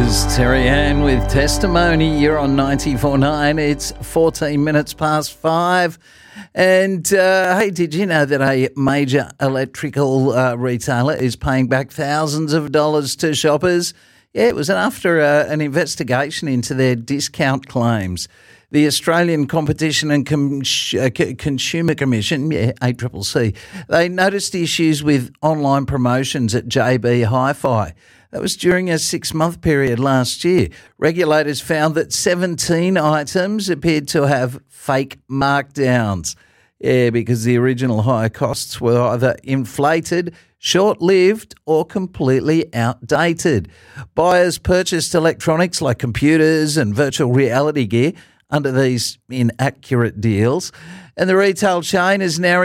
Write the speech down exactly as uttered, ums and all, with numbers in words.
is Terry Ann with Testimony. You're on ninety-four point nine. It's fourteen minutes past five. And, uh, hey, did you know that a major electrical uh, retailer is paying back thousands of dollars to shoppers? Yeah, it was after uh, an investigation into their discount claims. The Australian Competition and Com- uh, Consumer Commission, yeah, A C C C, they noticed issues with online promotions at J B Hi-Fi. That was during a six-month period last year. Regulators found that seventeen items appeared to have fake markdowns. Yeah, because the original higher costs were either inflated, short-lived, or completely outdated. Buyers purchased electronics like computers and virtual reality gear under these inaccurate deals, and the retail chain is now